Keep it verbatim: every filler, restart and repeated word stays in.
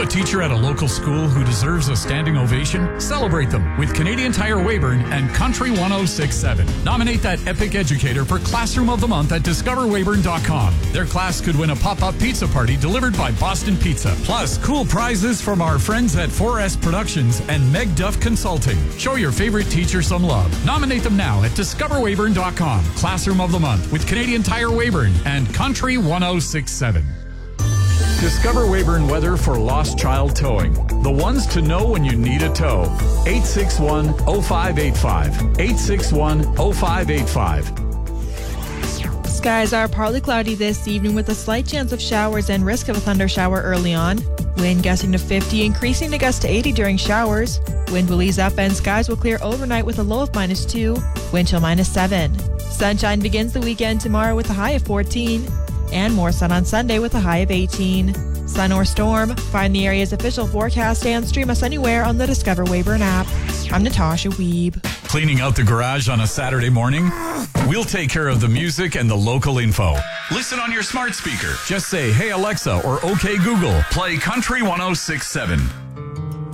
a teacher at a local school who deserves a standing ovation? Celebrate them with Canadian Tire Weyburn and Country one oh six point seven. Nominate that epic educator for Classroom of the Month at discover weyburn dot com. Their class could win a pop-up pizza party delivered by Boston Pizza. Plus, cool prizes from our friends at four S Productions and Meg Duff Consulting. Show your favorite teacher some love. Nominate them now at discover weyburn dot com. Classroom of the Month with Canadian Tire Weyburn and Country one oh six point seven. Discover Weyburn weather for lost child towing. The ones to know when you need a tow. eight six one, oh five eight five. eight six one, oh five eight five. Skies are partly cloudy this evening with a slight chance of showers and risk of a thunder shower early on. Wind gusting to fifty, increasing to gusts to eighty during showers. Wind will ease up and skies will clear overnight with a low of minus two. Wind chill minus seven. Sunshine begins the weekend tomorrow with a high of fourteen. And more sun on Sunday with a high of eighteen. Sun or storm? Find the area's official forecast and stream us anywhere on the Discover Weyburn app. I'm Natasha Weeb. Cleaning out the garage on a Saturday morning? We'll take care of the music and the local info. Listen on your smart speaker. Just say, "Hey Alexa," or "Okay Google, play Country one oh six point seven."